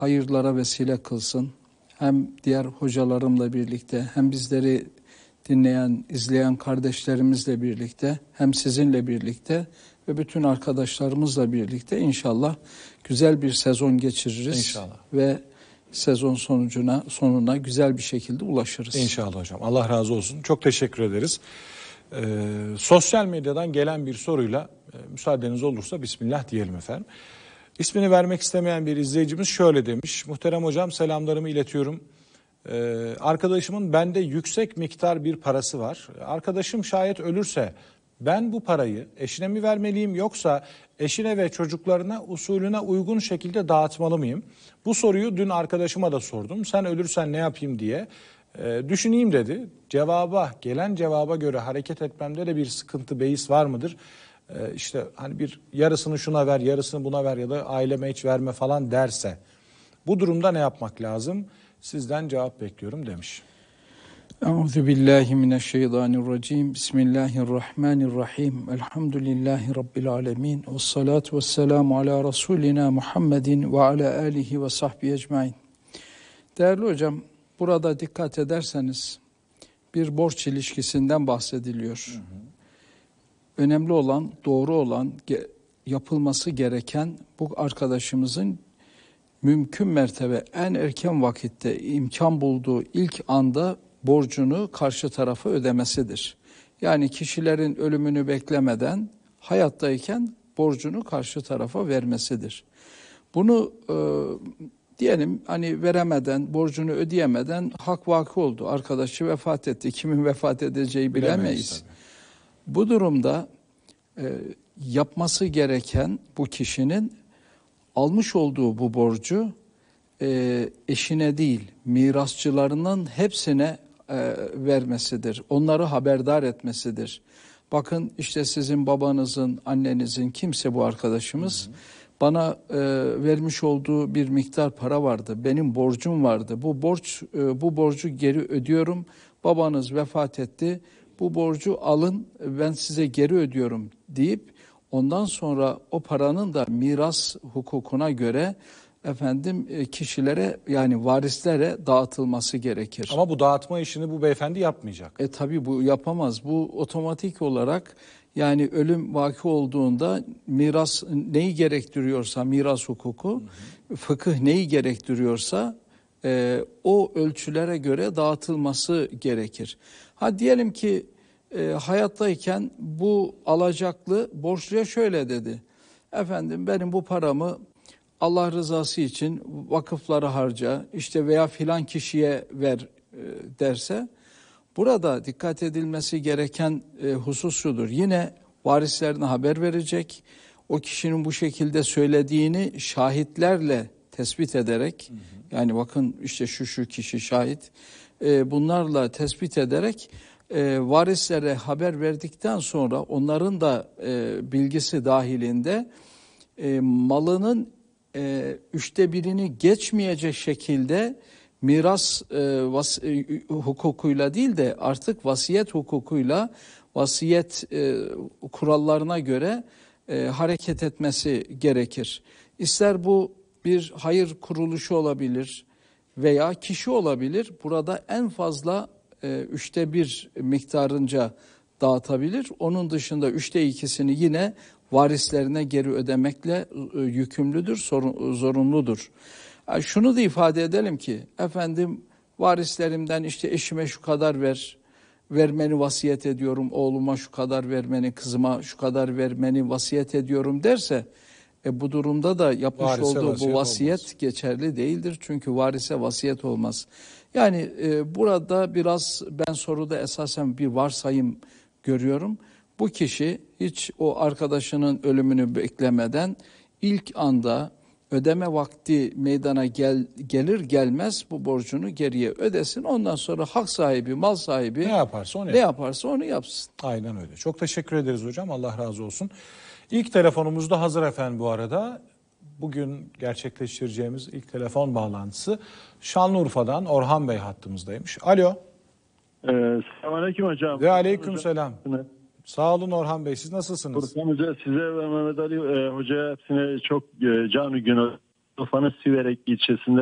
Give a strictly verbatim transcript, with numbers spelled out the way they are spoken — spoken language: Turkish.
hayırlara vesile kılsın. Hem diğer hocalarımla birlikte, hem bizleri dinleyen, izleyen kardeşlerimizle birlikte, hem sizinle birlikte ve bütün arkadaşlarımızla birlikte inşallah güzel bir sezon geçiririz. İnşallah. Ve sezon sonucuna sonuna güzel bir şekilde ulaşırız. İnşallah hocam. Allah razı olsun. Çok teşekkür ederiz. Ee, sosyal medyadan gelen bir soruyla e, müsaadeniz olursa Bismillah diyelim efendim. İsmini vermek istemeyen bir izleyicimiz şöyle demiş. Muhterem hocam, selamlarımı iletiyorum. Ee, arkadaşımın bende yüksek miktar bir parası var. Arkadaşım şayet ölürse ben bu parayı eşine mi vermeliyim, yoksa eşine ve çocuklarına usulüne uygun şekilde dağıtmalı mıyım? Bu soruyu dün arkadaşıma da sordum. Sen ölürsen ne yapayım diye e, düşüneyim dedi. Cevaba, gelen cevaba göre hareket etmemde de bir sıkıntı, beis var mıdır? E, işte hani bir yarısını şuna ver, yarısını buna ver ya da aileme hiç verme falan derse bu durumda ne yapmak lazım? Sizden cevap bekliyorum demiş. Euzu billahi mineşşeytanirracim. Bismillahirrahmanirrahim. Elhamdülillahi rabbil alamin. Ves salatu vesselamu ala rasulina Muhammedin ve ala alihi ve sahbihi ecmaîn. Değerli hocam, burada dikkat ederseniz bir borç ilişkisinden bahsediliyor. Hı hı. Önemli olan, doğru olan, yapılması gereken bu arkadaşımızın mümkün mertebe en erken vakitte imkan bulduğu ilk anda borcunu karşı tarafa ödemesidir. Yani kişilerin ölümünü beklemeden hayattayken borcunu karşı tarafa vermesidir. Bunu e, diyelim hani veremeden, borcunu ödeyemeden hak vakı oldu. Arkadaşı vefat etti. Kimin vefat edeceği bilemeyiz. bilemeyiz Bu durumda e, yapması gereken bu kişinin almış olduğu bu borcu e, eşine değil, mirasçılarının hepsine e, vermesidir. Onları haberdar etmesidir. Bakın işte sizin babanızın, annenizin, kimse bu arkadaşımız, hı hı, bana e, vermiş olduğu bir miktar para vardı. Benim borcum vardı. Bu borç, e, bu borcu geri ödüyorum. Babanız vefat etti. Bu borcu alın, ben size geri ödüyorum deyip ondan sonra o paranın da miras hukukuna göre efendim kişilere, yani varislere dağıtılması gerekir. Ama bu dağıtma işini bu beyefendi yapmayacak. E tabii bu yapamaz. Bu otomatik olarak, yani ölüm vaki olduğunda miras neyi gerektiriyorsa, miras hukuku, hı hı, fıkıh neyi gerektiriyorsa e, o ölçülere göre dağıtılması gerekir. Ha diyelim ki e, hayattayken bu alacaklı borçluya şöyle dedi. Efendim benim bu paramı Allah rızası için vakıflara harca, işte veya filan kişiye ver e, derse, burada dikkat edilmesi gereken e, husus şudur. Yine varislerine haber verecek. O kişinin bu şekilde söylediğini şahitlerle tespit ederek, hı hı, yani bakın işte şu şu kişi şahit, e, bunlarla tespit ederek e, varislere haber verdikten sonra onların da e, bilgisi dahilinde e, malının e, üçte birini geçmeyecek şekilde miras e, vas, e, hukukuyla değil de artık vasiyet hukukuyla, vasiyet e, kurallarına göre e, hareket etmesi gerekir. İster bu bir hayır kuruluşu olabilir veya kişi olabilir. Burada en fazla e, üçte bir miktarınca dağıtabilir. Onun dışında üçte ikisini yine varislerine geri ödemekle e, yükümlüdür, sorun, zorunludur. Yani şunu da ifade edelim ki, efendim varislerimden işte eşime şu kadar ver, vermeni vasiyet ediyorum, oğluma şu kadar vermeni, kızıma şu kadar vermeni vasiyet ediyorum derse, e, bu durumda da yapmış varise olduğu vasiyet bu vasiyet olmaz, geçerli değildir. Çünkü varise vasiyet olmaz. Yani e, burada biraz ben soruda esasen bir varsayım görüyorum. Bu kişi hiç o arkadaşının ölümünü beklemeden ilk anda ödeme vakti meydana gel, gelir gelmez bu borcunu geriye ödesin. Ondan sonra hak sahibi, mal sahibi ne yaparsa onu, ne yaparsa onu yapsın. Aynen öyle. Çok teşekkür ederiz hocam. Allah razı olsun. İlk telefonumuz da hazır efendim bu arada. Bugün gerçekleştireceğimiz ilk telefon bağlantısı Şanlıurfa'dan Orhan Bey hattımızdaymış. Alo. Ee, Selamünaleyküm hocam. Ve aleyküm selam. Sağ olun Orhan Bey. Siz nasılsınız? Furkan Hoca, size ve Mehmet Ali e, Hoca'ya hepsine çok e, canı günü Urfa'nın Siverek ilçesinde